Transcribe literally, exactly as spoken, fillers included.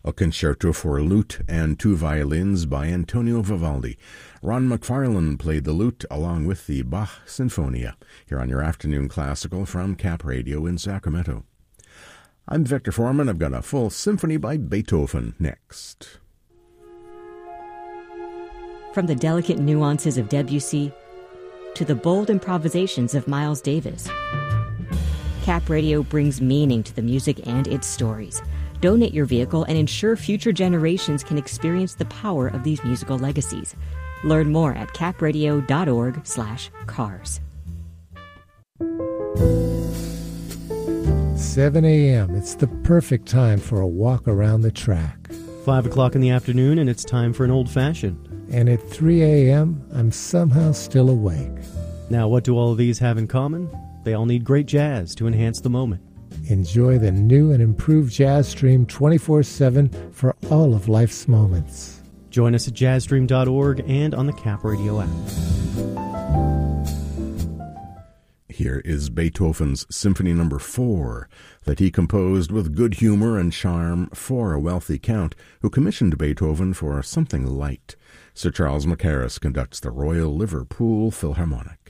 a concerto for lute and two violins by Antonio Vivaldi. Ron McFarlane played the lute along with the Bach Sinfonia, here on your afternoon classical from Cap Radio in Sacramento. I'm Victor Foreman. I've got a full symphony by Beethoven next. From the delicate nuances of Debussy to the bold improvisations of Miles Davis, Cap Radio brings meaning to the music and its stories. Donate your vehicle and ensure future generations can experience the power of these musical legacies. Learn more at capradio.org slash cars. seven a.m. It's the perfect time for a walk around the track. Five o'clock in the afternoon, and it's time for an old-fashioned. And at three a.m., I'm somehow still awake. Now, what do all of these have in common? They all need great jazz to enhance the moment. Enjoy the new and improved Jazz Stream twenty-four seven for all of life's moments. Join us at jazz stream dot org and on the Cap Radio app. Here is Beethoven's Symphony Number four, that he composed with good humor and charm for a wealthy count who commissioned Beethoven for something light. Sir Charles Mackerras conducts the Royal Liverpool Philharmonic.